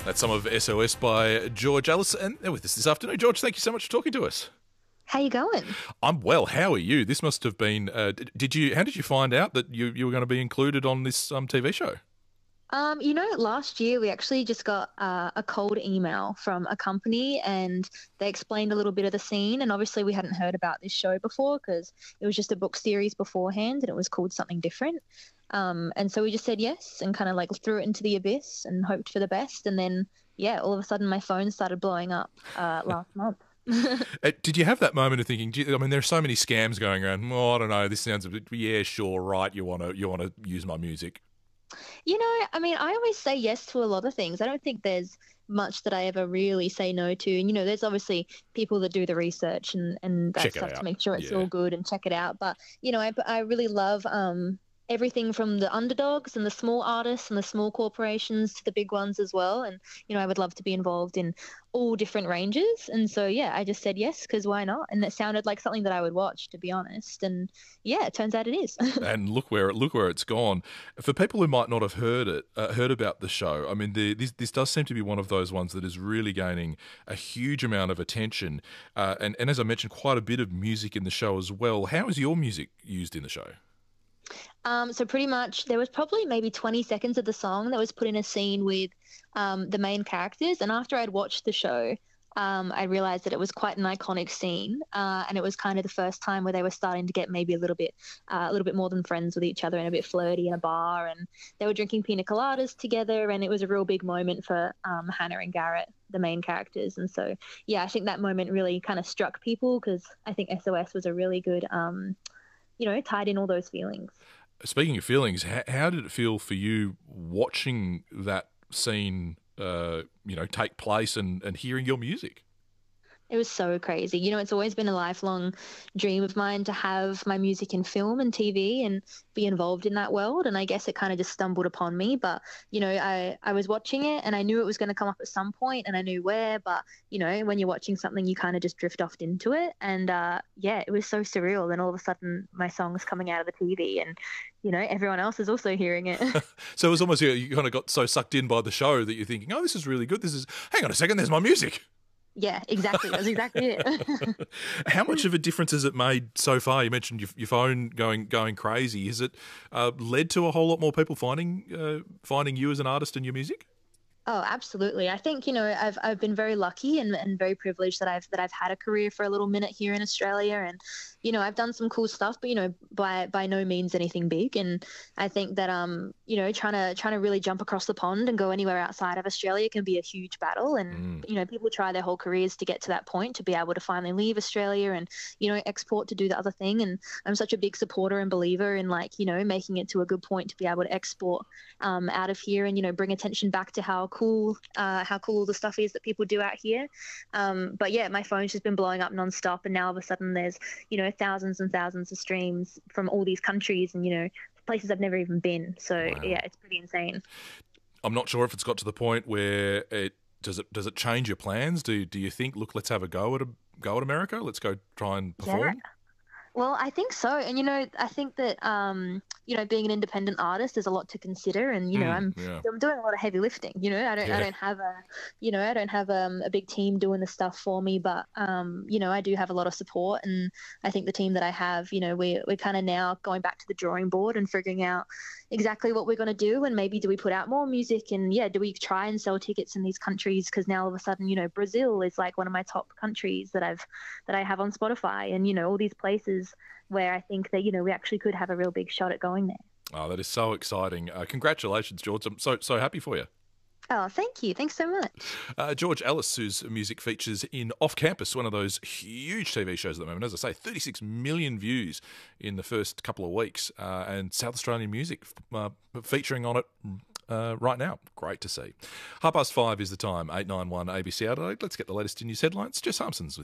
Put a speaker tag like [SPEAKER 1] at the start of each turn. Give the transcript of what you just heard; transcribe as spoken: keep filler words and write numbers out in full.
[SPEAKER 1] That's some of S O S by George Ellis, and they're with us this afternoon. George, thank you so much for talking to us.
[SPEAKER 2] How you going?
[SPEAKER 1] I'm well. How are you? This must have been. Uh, did you? How did you find out that you you were going to be included on this um, T V show?
[SPEAKER 2] Um, you know, last year we actually just got uh, a cold email from a company, and they explained a little bit of the scene. And obviously, we hadn't heard about this show before because it was just a book series beforehand, and it was called something different. Um, and so we just said yes and kind of like threw it into the abyss and hoped for the best. And then, yeah, all of a sudden my phone started blowing up uh, last month.
[SPEAKER 1] Uh, Did you have that moment of thinking? gee, I mean, there are so many scams going around. Oh, I don't know. This sounds a bit. Yeah, sure, right. You want to you want to use my music.
[SPEAKER 2] You know, I mean, I always say yes to a lot of things. I don't think there's much that I ever really say no to. And, you know, there's obviously people that do the research and, and that
[SPEAKER 1] Check it
[SPEAKER 2] stuff
[SPEAKER 1] out.
[SPEAKER 2] to make sure it's
[SPEAKER 1] Yeah.
[SPEAKER 2] all good and check it out. But, you know, I, I really love um, everything from the underdogs and the small artists and the small corporations to the big ones as well. And, you know, I would love to be involved in all different ranges. And so, yeah, I just said yes because why not? And it sounded like something that I would watch, to be honest. And, yeah, it turns out it is.
[SPEAKER 1] And look where look where it's gone. For people who might not have heard it, uh, heard about the show. I mean, the, this this does seem to be one of those ones that is really gaining a huge amount of attention. Uh, and and as I mentioned, quite a bit of music in the show as well. How is your music used in the show?
[SPEAKER 2] Um, so pretty much there was probably maybe twenty seconds of the song that was put in a scene with um, the main characters. And after I'd watched the show, um, I realized that it was quite an iconic scene. Uh, and it was kind of the first time where they were starting to get maybe a little bit, uh, a little bit more than friends with each other and a bit flirty in a bar. And they were drinking pina coladas together. And it was a real big moment for um, Hannah and Garrett, the main characters. And so, yeah, I think that moment really kind of struck people because I think S O S was a really good, um, you know, tied in all those feelings.
[SPEAKER 1] Speaking of feelings, how, how did it feel for you watching that scene, uh, you know, take place and, and hearing your music?
[SPEAKER 2] It was so crazy. You know, it's always been a lifelong dream of mine to have my music in film and T V and be involved in that world. And I guess it kind of just stumbled upon me. But, you know, I, I was watching it and I knew it was going to come up at some point and I knew where. But, you know, when you're watching something, you kind of just drift off into it. And, uh, yeah, it was so surreal. Then all of a sudden my song's coming out of the T V and, you know, everyone else is also hearing it.
[SPEAKER 1] So it was almost, you kind of got so sucked in by the show that you're thinking, oh, this is really good. This is, hang on a second, there's my music.
[SPEAKER 2] Yeah, exactly. That's exactly it.
[SPEAKER 1] How much of a difference has it made so far? You mentioned your, your phone going going crazy. Has it uh, led to a whole lot more people finding uh, finding you as an artist and your music?
[SPEAKER 2] Oh, absolutely. I think, you know, I've I've been very lucky and, and very privileged that I've that I've had a career for a little minute here in Australia. And, you know, I've done some cool stuff, but, you know, by by no means anything big. And I think that um, you know, trying to trying to really jump across the pond and go anywhere outside of Australia can be a huge battle. And,
[SPEAKER 1] Mm.
[SPEAKER 2] you know, people try their whole careers to get to that point, to be able to finally leave Australia and, you know, export to do the other thing. And I'm such a big supporter and believer in, like, you know, making it to a good point to be able to export um, out of here and, you know, bring attention back to how cool uh, how cool the stuff is that people do out here. Um, but yeah, my phone's just been blowing up nonstop, and now all of a sudden there's, you know, thousands and thousands of streams from all these countries and, you know, places I've never even been. So
[SPEAKER 1] Wow.
[SPEAKER 2] yeah, it's pretty insane.
[SPEAKER 1] I'm not sure if it's got to the point where it does it does it change your plans? Do do you think, look, let's have a go at a go at America? Let's go try and perform.
[SPEAKER 2] Yeah. Well, I think so. And, you know, I think that, um, you know, being an independent artist, there's a lot to consider. And, you know,
[SPEAKER 1] Mm,
[SPEAKER 2] I'm
[SPEAKER 1] yeah.
[SPEAKER 2] I'm doing a lot of heavy lifting. You know, I don't
[SPEAKER 1] Yeah.
[SPEAKER 2] I don't have a, you know, I don't have um, a big team doing the stuff for me. But, um, you know, I do have a lot of support. And I think the team that I have, you know, we, we're kind of now going back to the drawing board and figuring out exactly what we're going to do. And maybe do we put out more music? And, yeah, do we try and sell tickets in these countries? Because now all of a sudden, you know, Brazil is like one of my top countries that I've that I have on Spotify. And, you know, all these places where I think that, you know, we actually could have a real big shot at going there.
[SPEAKER 1] Oh, that is so exciting! Uh, congratulations, George. I'm so so happy for you.
[SPEAKER 2] Oh, thank you. Thanks so much.
[SPEAKER 1] Uh, George Ellis, whose music features in Off Campus, one of those huge T V shows at the moment. As I say, thirty-six million views in the first couple of weeks, uh, and South Australian music uh, featuring on it uh, right now. Great to see. Half past five is the time, eight nine one A B C Adelaide. Let's get the latest in news headlines. Jess Harmson's with